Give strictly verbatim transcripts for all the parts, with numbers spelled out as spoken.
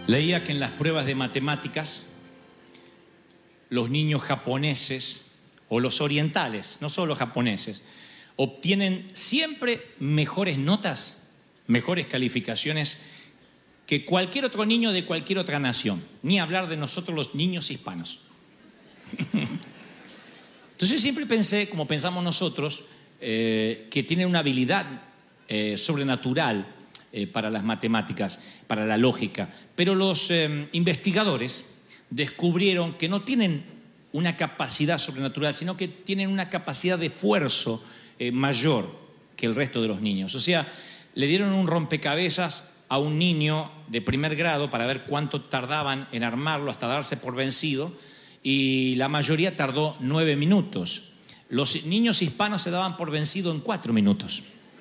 Leía que en las pruebas de matemáticas, los niños japoneses o los orientales, no solo los japoneses, obtienen siempre mejores notas, mejores calificaciones que cualquier otro niño de cualquier otra nación. Ni hablar de nosotros los niños hispanos. Entonces siempre pensé, como pensamos nosotros, eh, que tienen una habilidad eh, sobrenatural eh, para las matemáticas, para la lógica. Pero los eh, investigadores descubrieron que no tienen una capacidad sobrenatural, sino que tienen una capacidad de esfuerzo eh, mayor que el resto de los niños. O sea, le dieron un rompecabezas a un niño de primer grado para ver cuánto tardaban en armarlo hasta darse por vencido, y la mayoría tardó nueve minutos. Los niños hispanos se daban por vencido en cuatro minutos.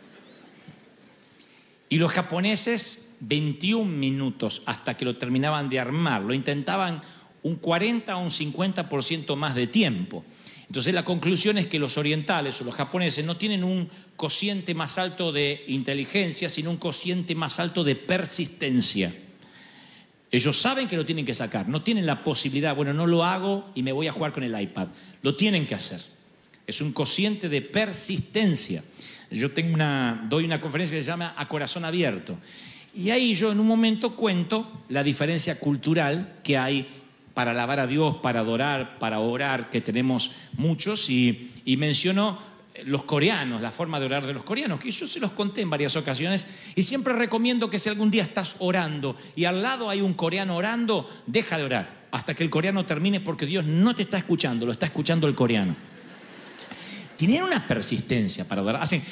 Y los japoneses, veintiún minutos hasta que lo terminaban de armar. Lo intentaban un cuarenta o un cincuenta por ciento más de tiempo. Entonces la conclusión es que los orientales o los japoneses no tienen un cociente más alto de inteligencia, sino un cociente más alto de persistencia. Ellos saben que lo tienen que sacar, no tienen la posibilidad, bueno, no lo hago y me voy a jugar con el iPad. Lo tienen que hacer. Es un cociente de persistencia. Yo tengo una, doy una conferencia que se llama A Corazón Abierto. Y ahí yo en un momento cuento la diferencia cultural que hay para alabar a Dios, para adorar, para orar, que tenemos muchos, y, y menciono los coreanos, la forma de orar de los coreanos, que yo se los conté en varias ocasiones, y siempre recomiendo que si algún día estás orando y al lado hay un coreano orando, deja de orar hasta que el coreano termine, porque Dios no te está escuchando, lo está escuchando el coreano. Tienen una persistencia para orar, hacen...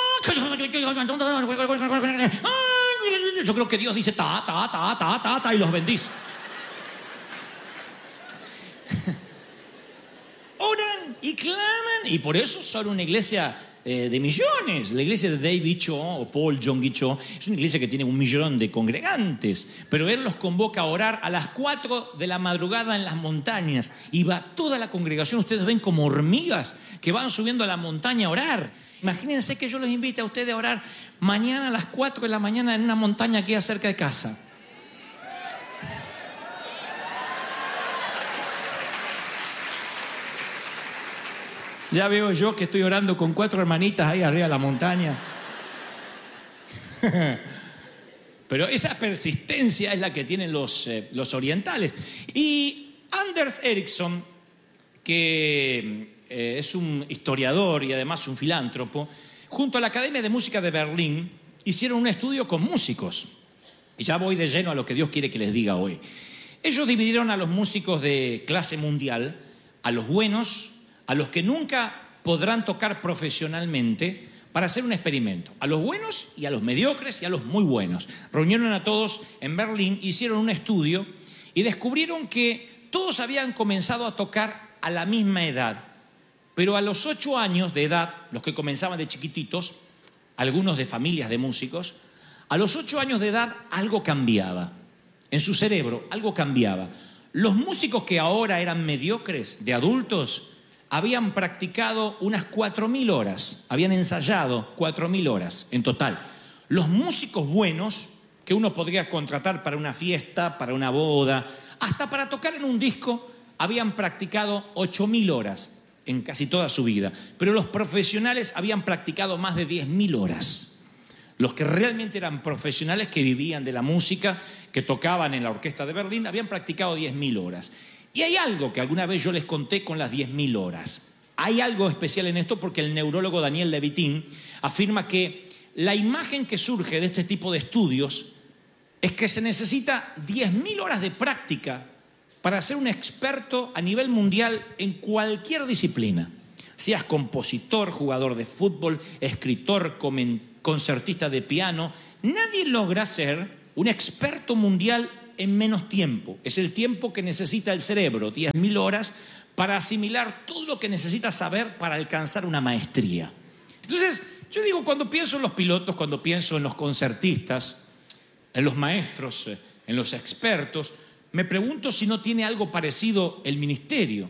Yo creo que Dios dice ta, ta, ta, ta, ta, ta, y los bendice. Oran y claman, y por eso son una iglesia eh, de millones. La iglesia de David Cho o Paul Jong-gi Cho es una iglesia que tiene un millón de congregantes, pero él los convoca a orar a las cuatro de la madrugada en las montañas, y va toda la congregación. Ustedes ven como hormigas que van subiendo a la montaña a orar. Imagínense que yo los invite a ustedes a orar mañana a las cuatro de la mañana en una montaña aquí cerca de casa. Ya veo yo que estoy orando con cuatro hermanitas ahí arriba de la montaña. Pero esa persistencia es la que tienen los, eh, los orientales. Y Anders Ericsson, que eh, es un historiador y además un filántropo, junto a la Academia de Música de Berlín, hicieron un estudio con músicos. Y ya voy de lleno a lo que Dios quiere que les diga hoy. Ellos dividieron a los músicos de clase mundial, a los buenos, a los que nunca podrán tocar profesionalmente, para hacer un experimento. A los buenos y a los mediocres y a los muy buenos. Reunieron a todos en Berlín, hicieron un estudio y descubrieron que todos habían comenzado a tocar a la misma edad. Pero a los ocho años de edad, los que comenzaban de chiquititos, algunos de familias de músicos, a los ocho años de edad algo cambiaba. En su cerebro algo cambiaba. Los músicos que ahora eran mediocres, de adultos, habían practicado unas cuatro mil horas, habían ensayado cuatro mil horas en total. Los músicos buenos, que uno podría contratar para una fiesta, para una boda, hasta para tocar en un disco, habían practicado ocho mil horas en casi toda su vida. Pero los profesionales habían practicado más de diez mil horas. Los que realmente eran profesionales, que vivían de la música, que tocaban en la orquesta de Berlín, habían practicado diez mil horas. Y hay algo que alguna vez yo les conté con las diez mil horas. Hay algo especial en esto, porque el neurólogo Daniel Levitin afirma que la imagen que surge de este tipo de estudios es que se necesita diez mil horas de práctica para ser un experto a nivel mundial en cualquier disciplina. Seas compositor, jugador de fútbol, escritor, concertista de piano, nadie logra ser un experto mundial en menos tiempo. Es el tiempo que necesita el cerebro, diez mil horas, para asimilar todo lo que necesita saber para alcanzar una maestría. Entonces, yo digo, cuando pienso en los pilotos, cuando pienso en los concertistas, en los maestros, en los expertos, me pregunto si no tiene algo parecido el ministerio,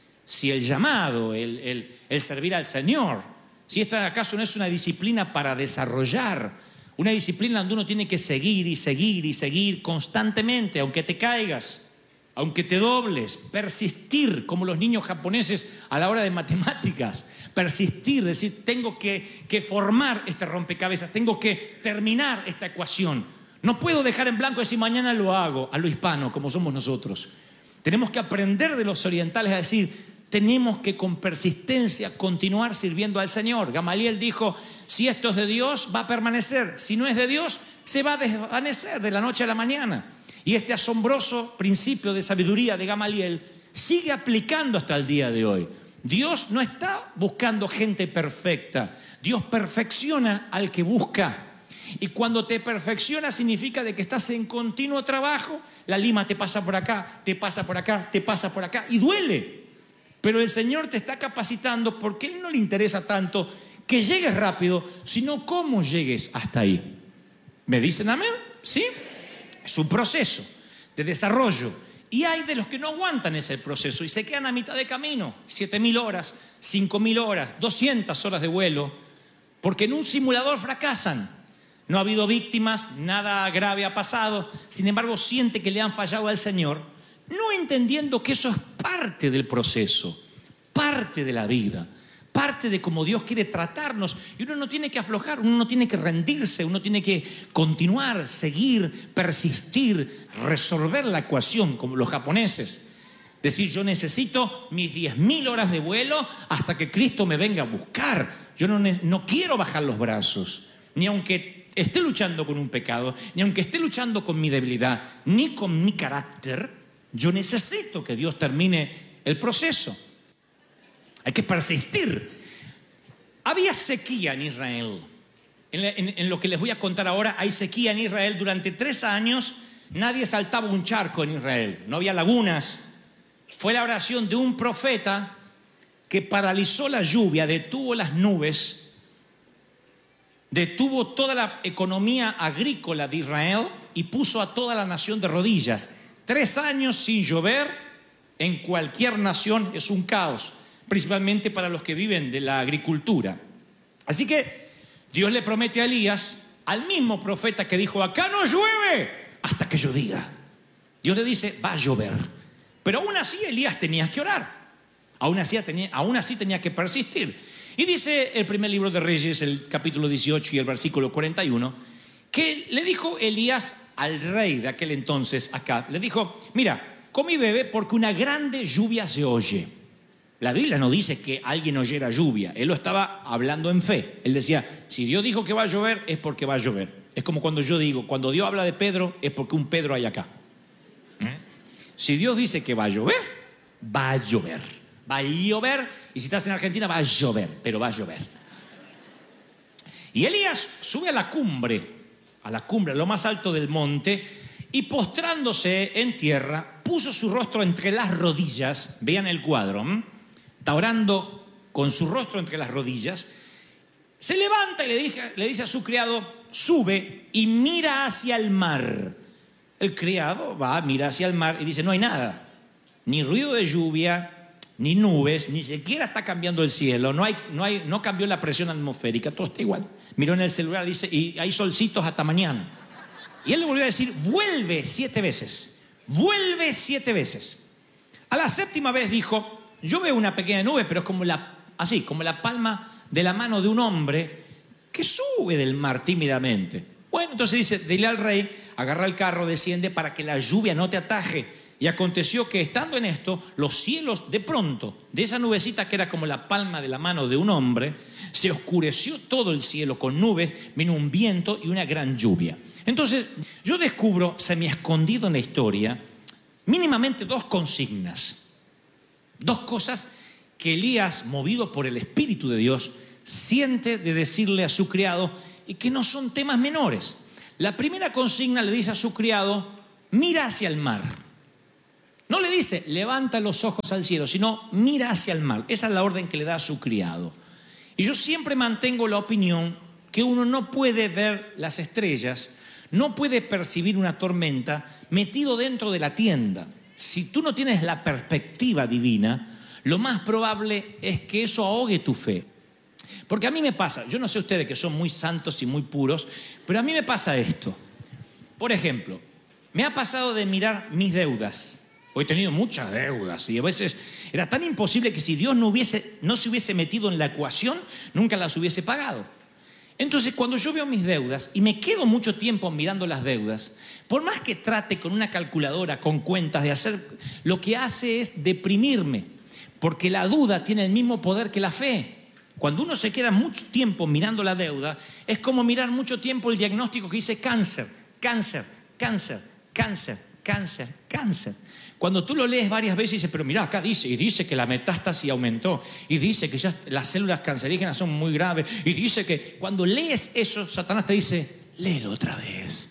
si el llamado, el, el, el servir al Señor, si esta acaso no es una disciplina para desarrollar Una disciplina donde uno tiene que seguir y seguir y seguir constantemente, aunque te caigas, aunque te dobles, persistir, como los niños japoneses a la hora de matemáticas, persistir, decir, tengo que, que formar este rompecabezas, tengo que terminar esta ecuación. No puedo dejar en blanco y decir, mañana lo hago, a lo hispano, como somos nosotros. Tenemos que aprender de los orientales a decir, tenemos que con persistencia continuar sirviendo al Señor. Gamaliel dijo, si esto es de Dios, va a permanecer. Si no es de Dios, se va a desvanecer de la noche a la mañana. Y este asombroso principio de sabiduría de Gamaliel sigue aplicando hasta el día de hoy. Dios no está buscando gente perfecta. Dios perfecciona al que busca. Y cuando te perfecciona significa de que estás en continuo trabajo. La lima te pasa por acá, te pasa por acá, te pasa por acá y duele. Pero el Señor te está capacitando porque Él no le interesa tanto que llegues rápido, sino cómo llegues hasta ahí. ¿Me dicen amén? ¿Sí? Es un proceso de desarrollo. Y hay de los que no aguantan ese proceso y se quedan a mitad de camino. siete mil horas, cinco mil horas, doscientas horas de vuelo, porque en un simulador fracasan. No ha habido víctimas, nada grave ha pasado. Sin embargo, siente que le han fallado al Señor, no entendiendo que eso es parte del proceso, parte de la vida, parte de cómo Dios quiere tratarnos. Y uno no tiene que aflojar, uno no tiene que rendirse, uno tiene que continuar, seguir, persistir, resolver la ecuación como los japoneses. Decir, yo necesito mis diez mil horas de vuelo hasta que Cristo me venga a buscar. Yo no, no quiero bajar los brazos, ni aunque esté luchando con un pecado, ni aunque esté luchando con mi debilidad, ni con mi carácter. Yo necesito que Dios termine el proceso. Hay que persistir. Había sequía en Israel. En, en, en lo que les voy a contar ahora, hay sequía en Israel. Durante tres años nadie saltaba un charco en Israel. No había lagunas. Fue la oración de un profeta que paralizó la lluvia, detuvo las nubes, detuvo toda la economía agrícola de Israel y puso a toda la nación de rodillas. Tres años sin llover en cualquier nación es un caos, principalmente para los que viven de la agricultura. Así que Dios le promete a Elías, al mismo profeta que dijo, acá no llueve hasta que yo diga. Dios le dice, va a llover. Pero aún así Elías tenía que orar. Aún así tenía, aún así tenía que persistir. Y dice el primer libro de Reyes, el capítulo dieciocho y el versículo cuarenta y uno, que le dijo Elías al rey de aquel entonces, Acab, le dijo, mira, come y bebe porque una grande lluvia se oye. La Biblia no dice que alguien oyera lluvia, él lo estaba hablando en fe. Él decía, si Dios dijo que va a llover, es porque va a llover. Es como cuando yo digo, cuando Dios habla de Pedro, es porque un Pedro hay acá. ¿Eh? Si Dios dice que va a llover, va a llover. Va a llover, y si estás en Argentina, va a llover, pero va a llover. Y Elías sube a la cumbre, a la cumbre, a lo más alto del monte, y postrándose en tierra, puso su rostro entre las rodillas. Vean el cuadro, ¿m? Está orando con su rostro entre las rodillas. Se levanta y le dice, le dice a su criado, sube y mira hacia el mar. El criado va, mira hacia el mar y dice, no hay nada, ni ruido de lluvia, ni nubes, ni siquiera está cambiando el cielo, no, hay, no, hay, no cambió la presión atmosférica, todo está igual. Miró en el celular, dice, y hay solcitos hasta mañana. Y él le volvió a decir, vuelve siete veces, vuelve siete veces. A la séptima vez dijo, yo veo una pequeña nube, pero es como la, así, como la palma de la mano de un hombre que sube del mar tímidamente. Bueno, entonces dice, dile al rey, agarra el carro, desciende para que la lluvia no te ataje. Y aconteció que estando en esto, los cielos de pronto, de esa nubecita que era como la palma de la mano de un hombre, se oscureció todo el cielo con nubes, vino un viento y una gran lluvia. Entonces yo descubro, semi escondido en la historia, mínimamente dos consignas, dos cosas que Elías, movido por el Espíritu de Dios, siente de decirle a su criado y que no son temas menores. La primera consigna le dice a su criado, mira hacia el mar. No le dice, levanta los ojos al cielo, sino mira hacia el mar. Esa es la orden que le da a su criado. Y yo siempre mantengo la opinión que uno no puede ver las estrellas, no puede percibir una tormenta metido dentro de la tienda. Si tú no tienes la perspectiva divina, lo más probable es que eso ahogue tu fe. Porque a mí me pasa, yo no sé ustedes que son muy santos y muy puros, pero a mí me pasa esto. Por ejemplo, me ha pasado de mirar mis deudas. Hoy he tenido muchas deudas y a veces era tan imposible que si Dios no, hubiese, no se hubiese metido en la ecuación, nunca las hubiese pagado. Entonces, cuando yo veo mis deudas y me quedo mucho tiempo mirando las deudas, por más que trate con una calculadora, con cuentas de hacer, lo que hace es deprimirme, porque la duda tiene el mismo poder que la fe. Cuando uno se queda mucho tiempo mirando la deuda, es como mirar mucho tiempo el diagnóstico que dice cáncer, cáncer, cáncer, cáncer, cáncer, cáncer. Cuando tú lo lees varias veces y dices, pero mira, acá dice, y dice que la metástasis aumentó, y dice que ya las células cancerígenas son muy graves, y dice que cuando lees eso, Satanás te dice, léelo otra vez.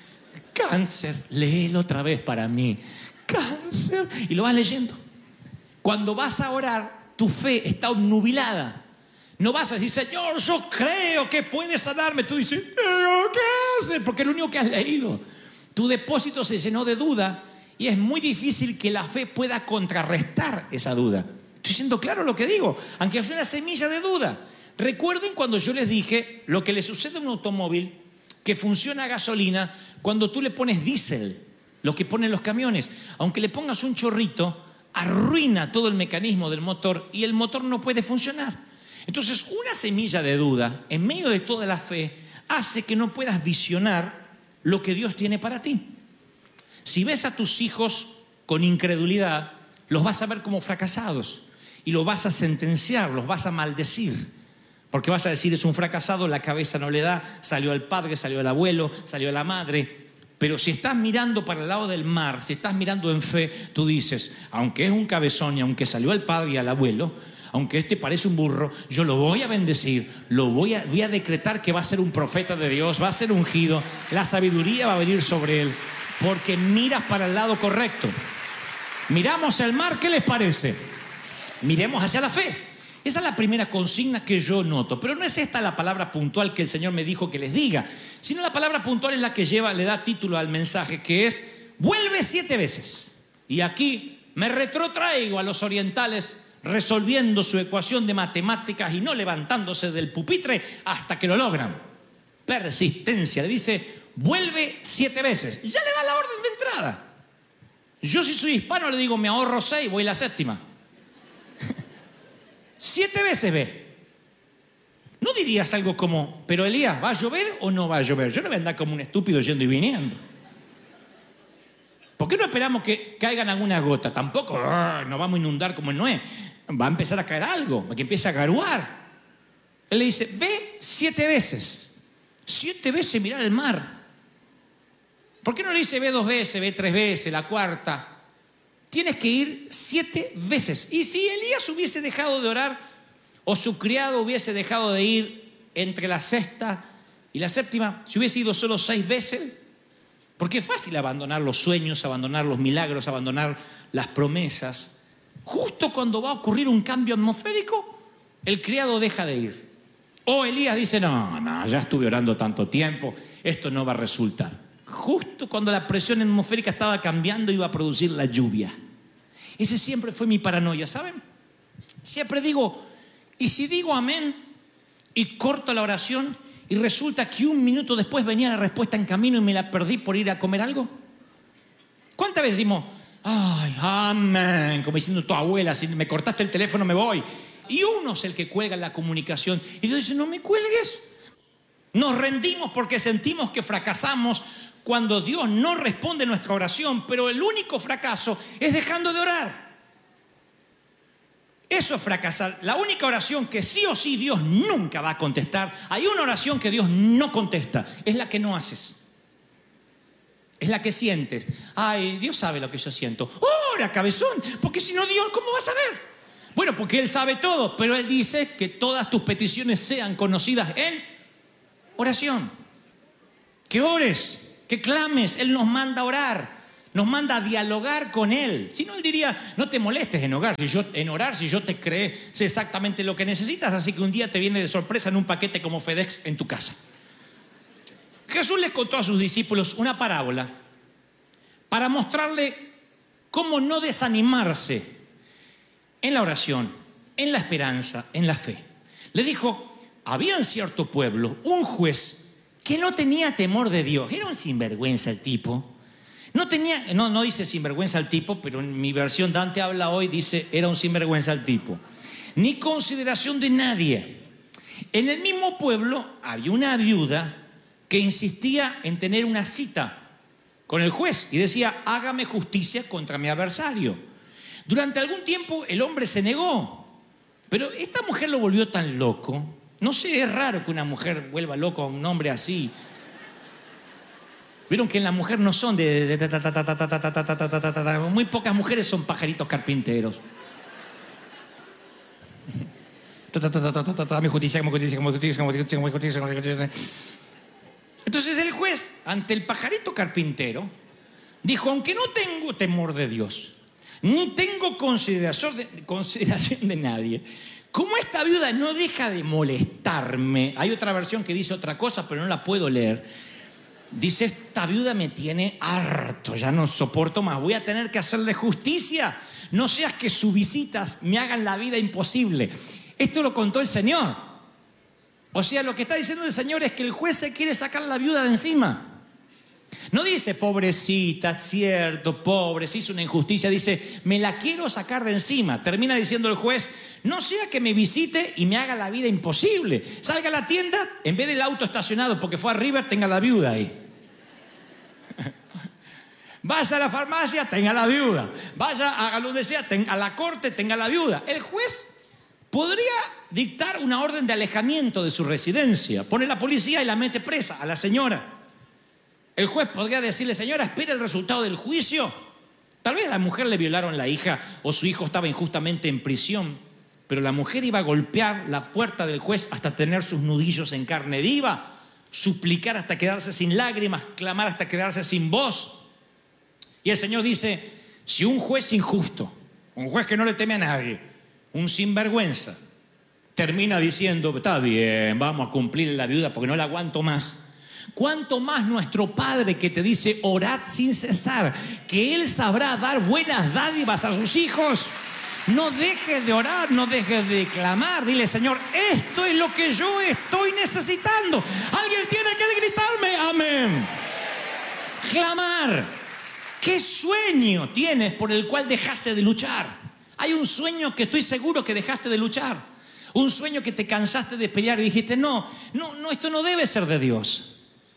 Cáncer, léelo otra vez para mí. Cáncer, y lo vas leyendo. Cuando vas a orar, tu fe está obnubilada. No vas a decir, Señor, yo creo que puedes sanarme. Tú dices, ¿qué haces? Porque es lo único que has leído. Tu depósito se llenó de duda. Y es muy difícil que la fe pueda contrarrestar esa duda. Estoy siendo claro lo que digo, aunque es una semilla de duda. Recuerden cuando yo les dije lo que le sucede a un automóvil que funciona a gasolina cuando tú le pones diésel, lo que ponen los camiones. Aunque le pongas un chorrito, arruina todo el mecanismo del motor y el motor no puede funcionar. Entonces, una semilla de duda en medio de toda la fe hace que no puedas visionar lo que Dios tiene para ti. Si ves a tus hijos con incredulidad, los vas a ver como fracasados y los vas a sentenciar, los vas a maldecir. Porque vas a decir, es un fracasado, la cabeza no le da, salió el padre, salió el abuelo, salió la madre. Pero si estás mirando para el lado del mar, si estás mirando en fe, tú dices, aunque es un cabezón y aunque salió el padre y el abuelo, aunque este parece un burro, yo lo voy a bendecir, lo voy a, voy a decretar que va a ser un profeta de Dios, va a ser ungido, la sabiduría va a venir sobre él. Porque miras para el lado correcto. Miramos el mar, ¿qué les parece? Miremos hacia la fe. Esa es la primera consigna que yo noto. Pero no es esta la palabra puntual que el Señor me dijo que les diga, sino la palabra puntual es la que lleva, le da título al mensaje, que es vuelve siete veces. Y aquí me retrotraigo a los orientales resolviendo su ecuación de matemáticas y no levantándose del pupitre hasta que lo logran. Persistencia, le dice vuelve siete veces. Ya le da la orden de entrada. Yo si soy hispano le digo, me ahorro seis, voy la séptima. Siete veces ve. No dirías algo como, pero Elías, ¿va a llover o no va a llover? Yo no voy a andar como un estúpido yendo y viniendo. ¿Por qué no esperamos que caigan alguna gota? Tampoco oh, nos vamos a inundar como en Noé. Va a empezar a caer algo, que empiece a garuar. Él le dice, ve siete veces. Siete veces mirar el mar. ¿Por qué no le dice ve dos veces, ve tres veces, la cuarta? Tienes que ir siete veces. Y si Elías hubiese dejado de orar, o su criado hubiese dejado de ir entre la sexta y la séptima, si hubiese ido solo seis veces, porque es fácil abandonar los sueños, abandonar los milagros, abandonar las promesas. Justo cuando va a ocurrir un cambio atmosférico, el criado deja de ir. O Elías dice, no, no, ya estuve orando tanto tiempo, esto no va a resultar. Justo cuando la presión atmosférica estaba cambiando, iba a producir la lluvia. Ese siempre fue mi paranoia, ¿saben? Siempre digo, ¿y si digo amén y corto la oración y resulta que un minuto después venía la respuesta en camino y me la perdí por ir a comer algo? ¿Cuántas veces decimos, ay, amén, como diciendo tu abuela, si me cortaste el teléfono me voy? Y uno es el que cuelga la comunicación y Dios dice, no me cuelgues. Nos rendimos porque sentimos que fracasamos cuando Dios no responde nuestra oración, pero el único fracaso es dejando de orar. Eso es fracasar. La única oración que sí o sí Dios nunca va a contestar, hay una oración que Dios no contesta, es la que no haces. Es la que sientes. Ay, Dios sabe lo que yo siento. ¡Ora, cabezón! Porque si no, Dios, ¿cómo va a saber? Bueno, porque Él sabe todo, pero Él dice que todas tus peticiones sean conocidas en oración. Que ores, que clames. Él nos manda a orar, nos manda a dialogar con Él. Si no, Él diría, no te molestes en orar, si yo, en orar, si yo te creé, sé exactamente lo que necesitas, así que un día te viene de sorpresa en un paquete como FedEx en tu casa. Jesús les contó a sus discípulos una parábola para mostrarle cómo no desanimarse en la oración, en la esperanza, en la fe. Le dijo, había en cierto pueblo un juez que no tenía temor de Dios. Era un sinvergüenza el tipo. No tenía, no, no dice sinvergüenza el tipo, pero en mi versión Dante habla hoy, dice, era un sinvergüenza el tipo. Ni consideración de nadie. En el mismo pueblo había una viuda que insistía en tener una cita con el juez y decía, hágame justicia contra mi adversario. Durante algún tiempo el hombre se negó, pero esta mujer lo volvió tan loco. No sé, es raro que una mujer vuelva loco a un hombre así. Vieron que en la mujer no son de... Muy pocas mujeres son pajaritos carpinteros. Mi justicia, mi justicia, mi justicia, mi justicia, mi justicia, mi justicia. Entonces el juez, ante el pajarito carpintero, dijo, aunque no tengo temor de Dios, ni tengo consideración de, consideración de nadie, como esta viuda no deja de molestarme, hay otra versión que dice otra cosa, pero no la puedo leer, dice, esta viuda me tiene harto, ya no soporto más, voy a tener que hacerle justicia, no seas que sus visitas me hagan la vida imposible. Esto lo contó el Señor. O sea, lo que está diciendo el Señor es que el juez se quiere sacar a la viuda de encima. No dice, pobrecita, cierto, pobre, se hizo una injusticia. Dice, me la quiero sacar de encima. Termina diciendo el juez, no sea que me visite y me haga la vida imposible. Salga a la tienda, en vez del auto estacionado porque fue a River, tenga la viuda ahí. Vaya a la farmacia, tenga la viuda. Vaya a donde sea, tenga, a la corte, tenga la viuda. El juez podría dictar una orden de alejamiento de su residencia. Pone la policía y la mete presa a la señora. El juez podría decirle, señora, espere el resultado del juicio. Tal vez a la mujer le violaron la hija o su hijo estaba injustamente en prisión, pero la mujer iba a golpear la puerta del juez hasta tener sus nudillos en carne viva, suplicar hasta quedarse sin lágrimas, clamar hasta quedarse sin voz. Y el Señor dice, si un juez injusto, un juez que no le teme a nadie, un sinvergüenza, termina diciendo, está bien, vamos a cumplir la viuda porque no la aguanto más. ¿Cuánto más nuestro Padre que te dice, orad sin cesar, que Él sabrá dar buenas dádivas a sus hijos? No dejes de orar, no dejes de clamar. Dile, Señor, esto es lo que yo estoy necesitando. Alguien tiene que gritarme, amén. Clamar. ¿Qué sueño tienes por el cual dejaste de luchar? Hay un sueño que estoy seguro que dejaste de luchar. Un sueño que te cansaste de pelear y dijiste, no, no, no, esto no debe ser de Dios.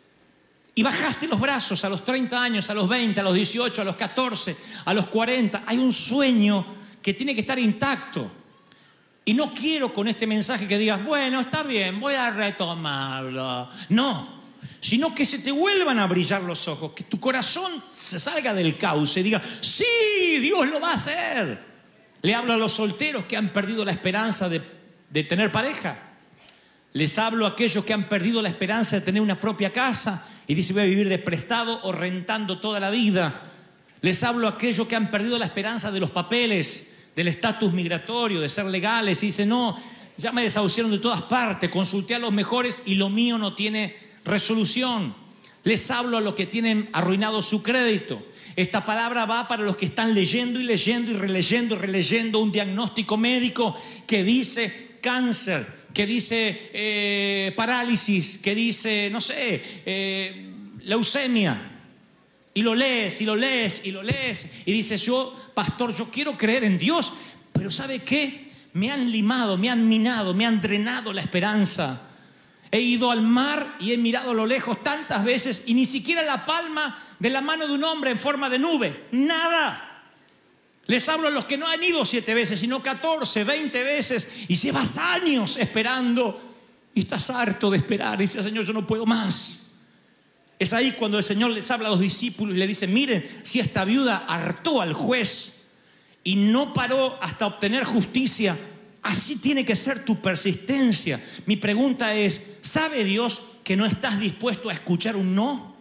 Y bajaste los brazos a los treinta años, a los veinte, a los dieciocho, a los catorce, a los cuarenta. Hay un sueño que tiene que estar intacto. Y no quiero con este mensaje que digas, bueno, está bien, voy a retomarlo. No, sino que se te vuelvan a brillar los ojos, que tu corazón se salga del cauce y diga, sí, Dios lo va a hacer. Le hablo a los solteros que han perdido la esperanza de, de tener pareja. Les hablo a aquellos que han perdido la esperanza de tener una propia casa y dicen voy a vivir de prestado o rentando toda la vida. Les hablo a aquellos que han perdido la esperanza de los papeles, del estatus migratorio, de ser legales y dicen no, ya me desahuciaron de todas partes, consulté a los mejores y lo mío no tiene resolución. Les hablo a los que tienen arruinado su crédito. Esta palabra va para los que están leyendo y leyendo y releyendo y releyendo un diagnóstico médico que dice cáncer, que dice eh, parálisis, que dice, no sé, eh, leucemia. Y lo lees, y lo lees, y lo lees. Y dices, yo, pastor, yo quiero creer en Dios, pero ¿sabe qué? Me han limado, me han minado, me han drenado la esperanza. He ido al mar y he mirado a lo lejos tantas veces y ni siquiera la palma de la mano de un hombre en forma de nube. Nada. Les hablo a los que no han ido siete veces, sino catorce, veinte veces y llevas años esperando y estás harto de esperar y dices, Señor, yo no puedo más. Es ahí cuando el Señor les habla a los discípulos y le dice, miren, si esta viuda hartó al juez y no paró hasta obtener justicia, así tiene que ser tu persistencia. Mi pregunta es, ¿sabe Dios que no estás dispuesto a escuchar un no?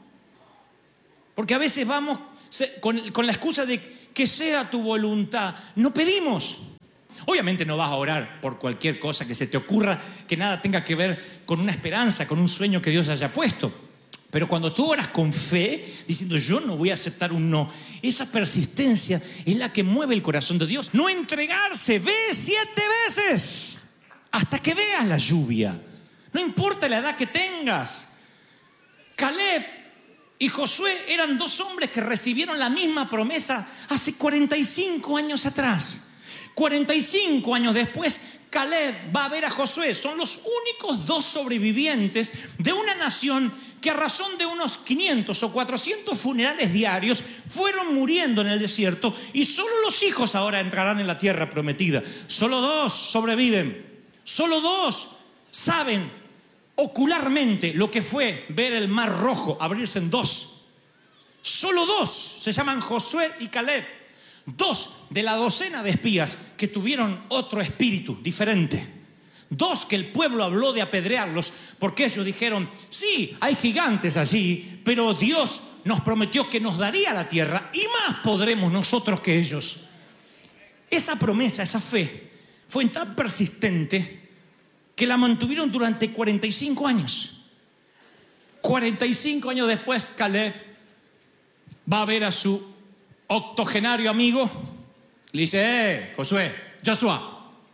Porque a veces vamos con, con la excusa de que sea tu voluntad. No pedimos. Obviamente no vas a orar por cualquier cosa que se te ocurra que nada tenga que ver con una esperanza, con un sueño que Dios haya puesto. Pero cuando tú oras con fe, diciendo yo no voy a aceptar un no, esa persistencia es la que mueve el corazón de Dios. No entregarse, ve siete veces. hasta que veas la lluvia. No importa la edad que tengas. Caleb y Josué eran dos hombres que recibieron la misma promesa hace cuarenta y cinco años atrás. cuarenta y cinco años después, Caleb va a ver a Josué. Son los únicos dos sobrevivientes de una nación que a razón de unos quinientos o cuatrocientos funerales diarios fueron muriendo en el desierto, y solo los hijos ahora entrarán en la tierra prometida. Solo dos sobreviven. Solo dos saben ocularmente lo que fue ver el mar rojo abrirse en dos. Solo dos se llaman Josué y Caleb. Dos de la docena de espías que tuvieron otro espíritu diferente. Dos que el pueblo habló de apedrearlos porque ellos dijeron: sí, hay gigantes allí, pero Dios nos prometió que nos daría la tierra y más podremos nosotros que ellos. Esa promesa, esa fe fue tan persistente que la mantuvieron durante cuarenta y cinco años. cuarenta y cinco años después, Caleb va a ver a su octogenario amigo. Le dice: eh, Josué, Joshua,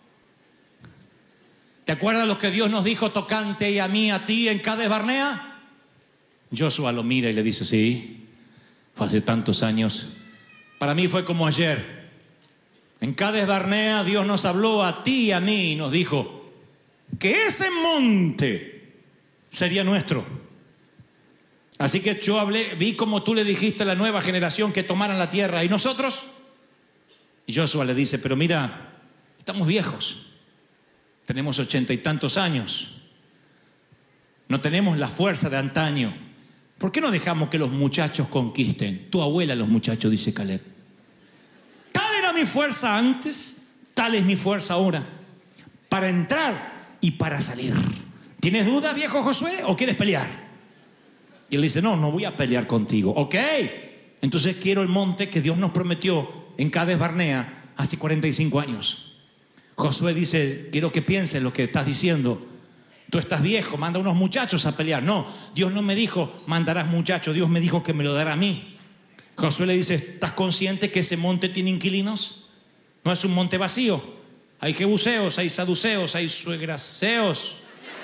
¿te acuerdas lo que Dios nos dijo tocante y a mí, a ti en Cades Barnea? Joshua lo mira y le dice: sí, fue hace tantos años. Para mí fue como ayer. En Cades Barnea Dios nos habló a ti y a mí y nos dijo que ese monte sería nuestro. Así que yo hablé, vi como tú le dijiste a la nueva generación que tomaran la tierra. ¿Y nosotros? Y Joshua le dice: pero mira, estamos viejos. Tenemos ochenta y tantos años. No tenemos la fuerza de antaño. ¿Por qué no dejamos que los muchachos conquisten? Tu abuela, los muchachos, dice Caleb. Tal era mi fuerza antes, tal es mi fuerza ahora. Para entrar y para salir. ¿Tienes duda, viejo Josué, o quieres pelear? Y él dice: no, no voy a pelear contigo. Ok, entonces quiero el monte que Dios nos prometió en Cades Barnea hace cuarenta y cinco años. Josué dice: quiero que pienses lo que estás diciendo. Tú estás viejo, manda unos muchachos a pelear. No, Dios no me dijo mandarás muchachos, Dios me dijo que me lo dará a mí. Josué le dice: ¿estás consciente que ese monte tiene inquilinos? No es un monte vacío. Hay jebuseos, hay saduceos, hay suegraseos.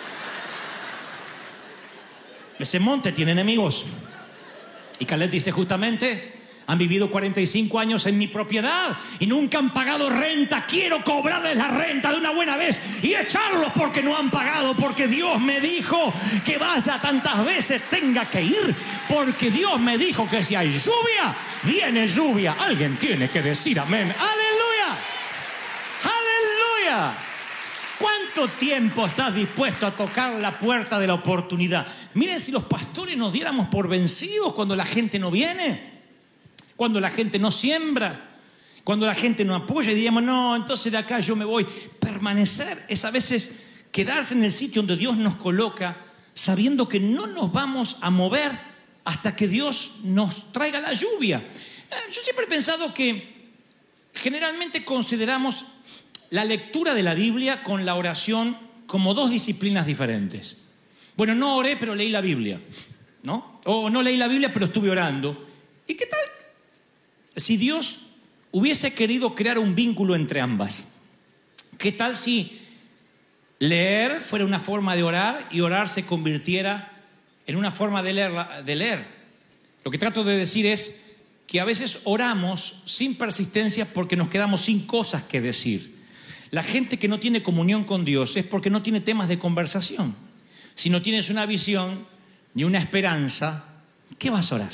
Ese monte tiene enemigos. Y Caleb dice: justamente, han vivido cuarenta y cinco años en mi propiedad y nunca han pagado renta. Quiero cobrarles la renta de una buena vez y echarlos porque no han pagado, porque Dios me dijo que vaya tantas veces tenga que ir, porque Dios me dijo que si hay lluvia, viene lluvia. Alguien tiene que decir amén. ¡Aleluya! ¡Aleluya! ¿Cuánto tiempo estás dispuesto a tocar la puerta de la oportunidad? Miren, si los pastores nos diéramos por vencidos cuando la gente no viene, cuando la gente no siembra, cuando la gente no apoya, y diríamos: no, entonces de acá yo me voy. Permanecer es a veces quedarse en el sitio donde Dios nos coloca, sabiendo que no nos vamos a mover hasta que Dios nos traiga la lluvia. Yo siempre he pensado que generalmente consideramos la lectura de la Biblia con la oración como dos disciplinas diferentes. Bueno, no oré, pero leí la Biblia, ¿no? O no leí la Biblia, pero estuve orando. ¿Y qué tal si Dios hubiese querido crear un vínculo entre ambas? ¿Qué tal si leer fuera una forma de orar y orar se convirtiera en una forma de leer, de leer? Lo que trato de decir es que a veces oramos sin persistencia porque nos quedamos sin cosas que decir. La gente que no tiene comunión con Dios es porque no tiene temas de conversación. Si no tienes una visión ni una esperanza, ¿qué vas a orar?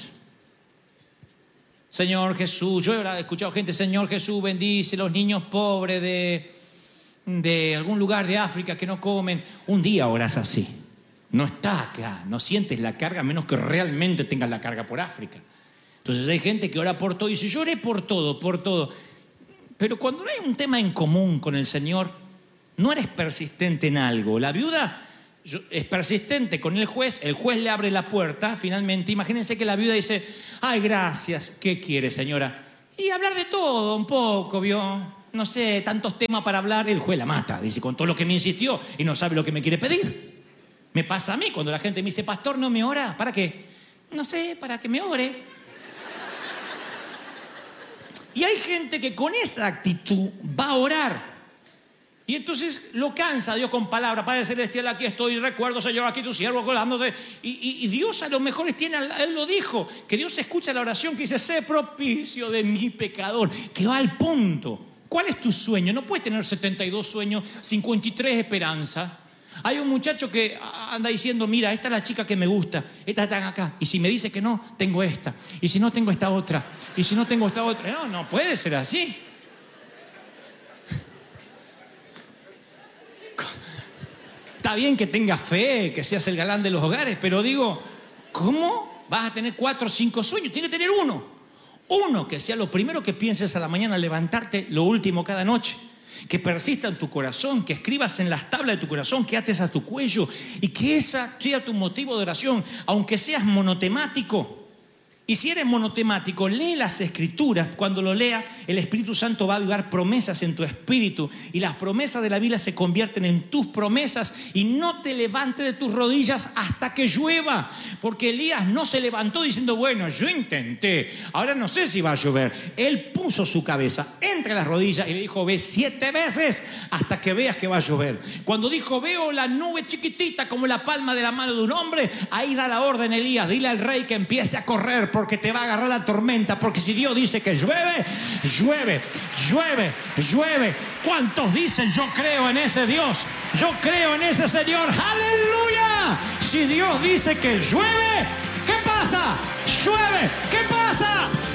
Señor Jesús, yo he escuchado gente: Señor Jesús, bendice los niños pobres de, de algún lugar de África que no comen. Un día oras así. No está acá, no sientes la carga, a menos que realmente tengas la carga por África. Entonces hay gente que ora por todo y dice: yo oré por todo, por todo. Pero cuando no hay un tema en común con el Señor, no eres persistente en algo. La viuda es persistente con el juez, el juez le abre la puerta, finalmente. Imagínense que la viuda dice: ay, gracias, ¿qué quiere, señora? Y hablar de todo un poco, ¿vio? No sé, tantos temas para hablar. El juez la mata, dice, con todo lo que me insistió y no sabe lo que me quiere pedir. Me pasa a mí cuando la gente me dice: pastor, ¿no me ora? ¿Para qué? No sé, para que me ore. Y hay gente que con esa actitud va a orar. Y entonces lo cansa Dios con palabras. Padre celestial, aquí estoy, recuerdo, Señor, aquí tu siervo colándote. Y, y, y Dios a lo mejor tiene, Él lo dijo, que Dios escucha la oración que dice, sé propicio de mi pecador, que va al punto. ¿Cuál es tu sueño? No puedes tener setenta y dos sueños, cincuenta y tres esperanzas. Hay un muchacho que anda diciendo, mira, esta es la chica que me gusta, esta está acá. Y si me dice que no, tengo esta. Y si no, tengo esta otra. Y si no, tengo esta otra. No, no puede ser así. Está bien que tengas fe, que seas el galán de los hogares, pero digo, ¿cómo vas a tener cuatro o cinco sueños? Tienes que tener uno. Uno que sea lo primero que pienses a la mañana al levantarte, lo último cada noche. Que persista en tu corazón, que escribas en las tablas de tu corazón, que ates a tu cuello y que esa sea tu motivo de oración, aunque seas monotemático. Y si eres monotemático, lee las Escrituras. Cuando lo leas, el Espíritu Santo va a avivar promesas en tu espíritu. Y las promesas de la Biblia se convierten en tus promesas. Y no te levantes de tus rodillas hasta que llueva. Porque Elías no se levantó diciendo, bueno, yo intenté, ahora no sé si va a llover. Él puso su cabeza entre las rodillas y le dijo, ve siete veces hasta que veas que va a llover. Cuando dijo, veo la nube chiquitita como la palma de la mano de un hombre, ahí da la orden Elías, dile al rey que empiece a correr, porque te va a agarrar la tormenta, porque si Dios dice que llueve, llueve, llueve, llueve. ¿Cuántos dicen yo creo en ese Dios? Yo creo en ese Señor. ¡Aleluya! Si Dios dice que llueve, ¿qué pasa? Llueve, ¿qué pasa?